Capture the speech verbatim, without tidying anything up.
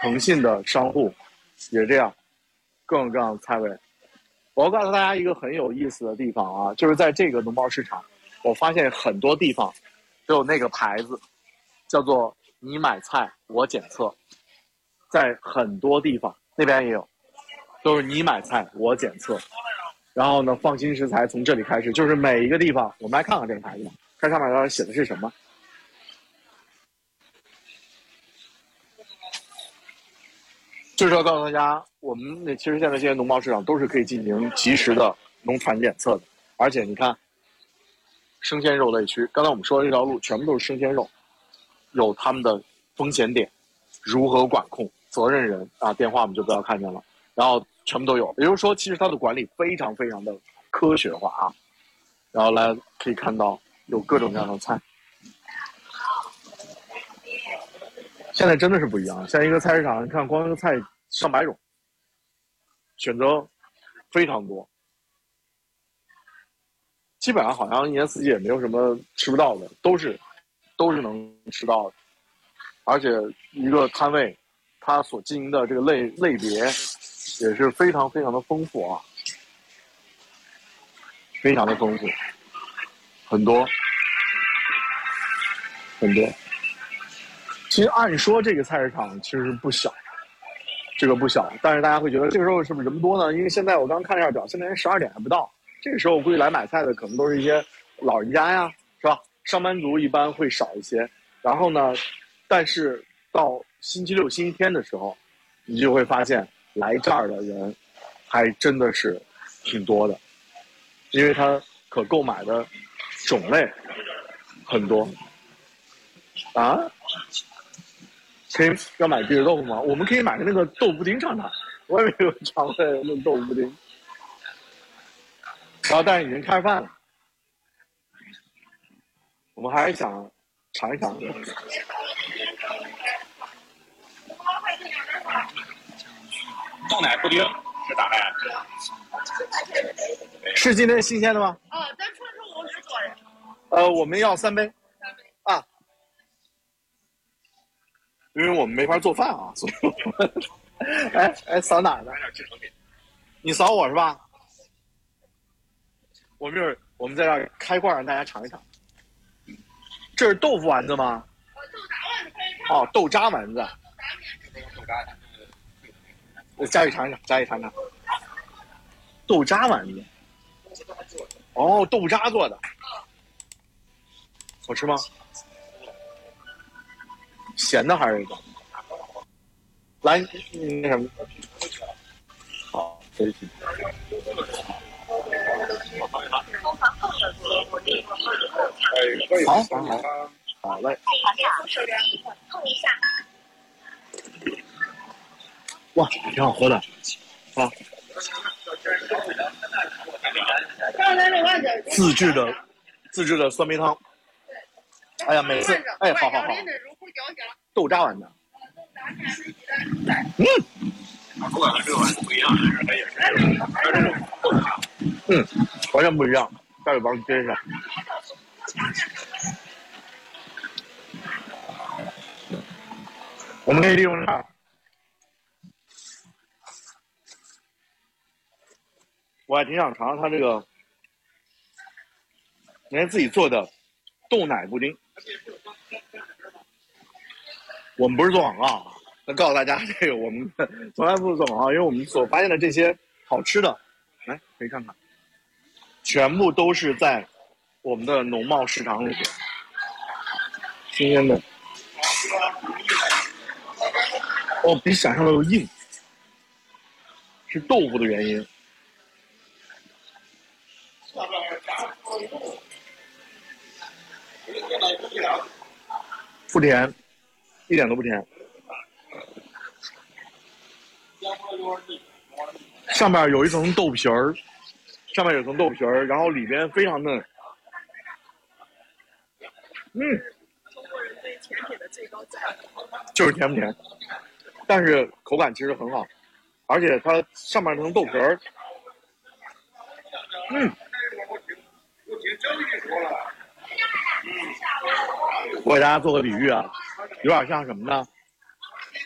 诚信的商户也这样，各种各样的菜位。我要告诉大家一个很有意思的地方啊，就是在这个农贸市场，我发现很多地方都有那个牌子，叫做“你买菜我检测”，在很多地方那边也有，都是你买菜我检测。然后呢，放心食材从这里开始，就是每一个地方，我们来看看这个牌子吧，看上面到底写的是什么。就是要告诉大家，我们那其实现在这些农贸市场都是可以进行及时的农产检测的，而且你看，生鲜肉类区，刚才我们说的这条路全部都是生鲜肉，有他们的风险点，如何管控，责任人啊，电话我们就不要看见了，然后全部都有。也就是说，其实它的管理非常非常的科学化啊。然后来可以看到有各种各样的菜。现在真的是不一样，现在一个菜市场，你看光一个菜上百种，选择非常多，基本上好像一年四季也没有什么吃不到的，都是都是能吃到的。而且一个摊位，它所经营的这个类类别也是非常非常的丰富啊，非常的丰富，很多很多。其实按说这个菜市场其实不小，这个不小，但是大家会觉得这个时候是不是人多呢？因为现在我刚看了一下表，现在连十二点还不到。这个时候我估计来买菜的可能都是一些老人家呀，是吧？上班族一般会少一些。然后呢，但是到星期六、星期天的时候，你就会发现来这儿的人还真的是挺多的，因为它可购买的种类很多啊。可以要买地质豆腐吗？我们可以买个那个豆腐布丁尝尝，我也没有尝过那个豆腐布丁。然后但是已经开饭了，我们还是想尝一尝。 豆奶布丁是咋卖？ 是今天新鲜的吗？ 哦，咱纯属五十多人。 呃，我们要三杯。 三杯啊。因为我们没法做饭啊，所以我们哎哎扫哪呢？你扫我是吧？我们就是我们在这儿开罐让大家尝一尝。这是豆腐丸子吗？哦，豆渣丸子。我家里尝一尝，家里尝尝。豆渣丸子。哦，豆渣做的。好吃吗？咸的还是什么？来，那什么？好，谢谢。好，好，好，好嘞。 碰一下。 哇，挺好喝的，啊。自制的，自制的酸梅汤。哎呀，每次，哎，好好好。豆渣丸子。嗯。 口感和这个丸子不一样，但是它也是，它这种嗯，完全不一样。大嘴包接一下。我们可以利用它。我还挺想尝尝它这个人家自己做的豆奶布丁。我们不是做广告啊，那告诉大家，这个我们从来不是做广告，因为我们所发现的这些好吃的，来可以看看，全部都是在我们的农贸市场里边，新鲜的。哦，比想象的要硬，是豆腐的原因。不甜，一点都不甜。上面有一层豆皮儿，上面有一层豆皮儿，然后里边非常嫩。嗯， 中国人对甜品的最高赞， 就是甜不甜，但是口感其实很好，而且它上面那层豆皮儿，嗯，我给大家做个比喻啊，有点像什么呢？